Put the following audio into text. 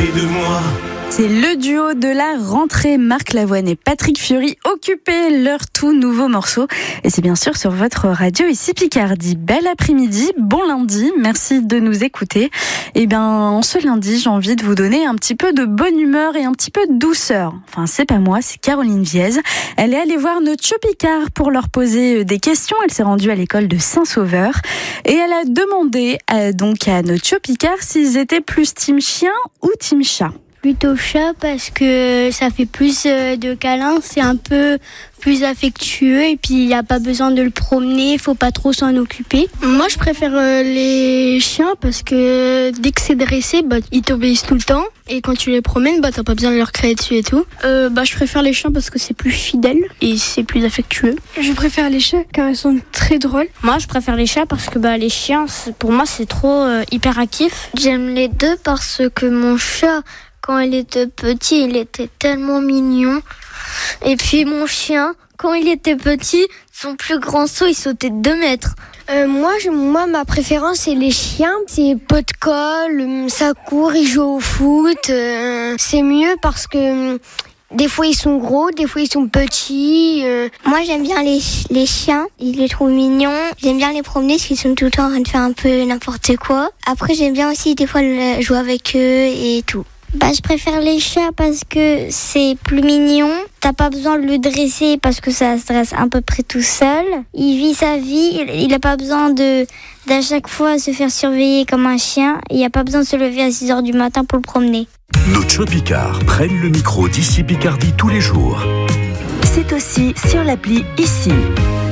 s'occuper de moi. C'est le duo de la rentrée, Marc Lavoine et Patrick Fiori, occupez leur tout nouveau morceau. Et c'est bien sûr sur votre radio ici Picardie. Bel après-midi, bon lundi, merci de nous écouter. Et bien, en ce lundi, j'ai envie de vous donner un petit peu de bonne humeur et un petit peu de douceur. Enfin, c'est pas moi, c'est Caroline Viez. Elle est allée voir nos Picard pour leur poser des questions. Elle s'est rendue à l'école de Saint-Sauveur et elle a demandé donc à nos Picard s'ils étaient plus team chien ou team chat. Plutôt chat parce que ça fait plus de câlins, c'est un peu plus affectueux et puis il n'y a pas besoin de le promener, il faut pas trop s'en occuper. Moi je préfère les chiens parce que dès que c'est dressé, ils t'obéissent tout le temps et quand tu les promènes, t'as pas besoin de leur crier dessus et tout. Je préfère les chiens parce que c'est plus fidèle et c'est plus affectueux. Je préfère les chats car ils sont très drôles. Moi je préfère les chats parce que les chiens, pour moi c'est trop hyperactif. J'aime les deux parce que mon chat, quand il était petit, il était tellement mignon. Et puis mon chien, quand il était petit, son plus grand saut, il sautait de 2 mètres. Moi, ma préférence, c'est les chiens. C'est pot de colle, ça court, ils jouent au foot. C'est mieux parce que des fois, ils sont gros, des fois, ils sont petits. Moi, j'aime bien les chiens. Je les trouve mignons. J'aime bien les promener parce qu'ils sont tout le temps en train de faire un peu n'importe quoi. Après, j'aime bien aussi des fois jouer avec eux et tout. Je préfère les chats parce que c'est plus mignon. T'as pas besoin de le dresser parce que ça se dresse à peu près tout seul. Il vit sa vie, il a pas besoin d'à chaque fois se faire surveiller comme un chien. Il a pas besoin de se lever à 6h du matin pour le promener. Nos Picard prennent le micro d'ici Picardie tous les jours. C'est aussi sur l'appli Ici.